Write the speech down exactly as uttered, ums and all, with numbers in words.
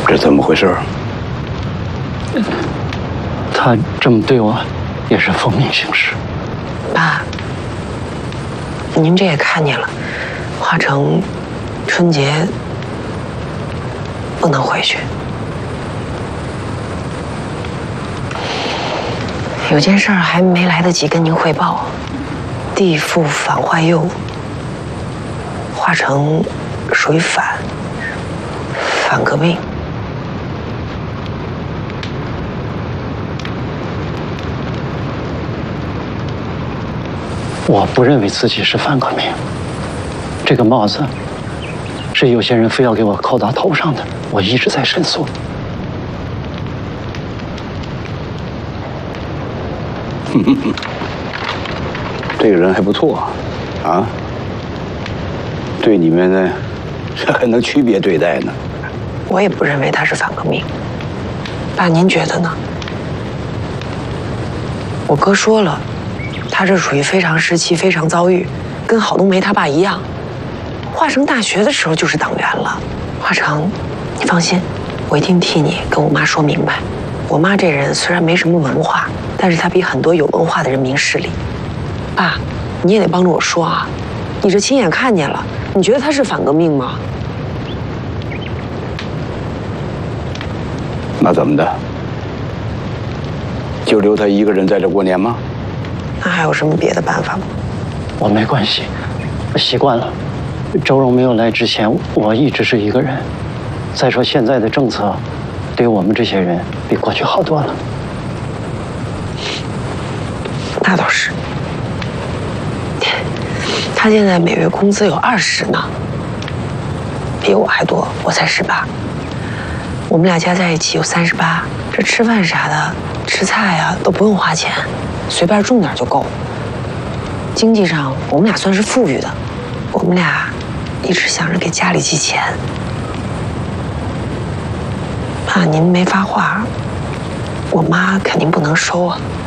这怎么回事？ 他这么对我，也是奉命行事。 爸，您这也看见了，华成春节不能回去。有件事儿还没来得及跟您汇报，地父反坏右，华成属于反反革命。 我不认为自己是反革命，这个帽子是有些人非要给我扣到头上的，我一直在申诉。 这个人还不错，啊，对你们呢，这还能区别对待呢。 我也不认为他是反革命。爸，您觉得呢？我哥说了，他这属于非常时期、非常遭遇，跟郝冬梅他爸一样。华成大学的时候就是党员了。华成，你放心，我一定替你跟我妈说明白。我妈这人虽然没什么文化，但是她比很多有文化的人明事理。爸，你也得帮着我说啊！你这亲眼看见了，你觉得他是反革命吗？ 那怎么的？就留他一个人在这过年吗？ 那还有什么别的办法吗？ 我没关系，我习惯了。周荣没有来之前，我一直是一个人。再说现在的政策，对我们这些人比过去好多了。 那倒是。他现在每月工资有二十呢，比我还多，我才十八。我们俩加在一起有三十八，这吃饭啥的，吃菜啊都不用花钱，随便种点就够。经济上我们俩算是富裕的，我们俩一直想着给家里寄钱。怕您没发话，我妈肯定不能收啊。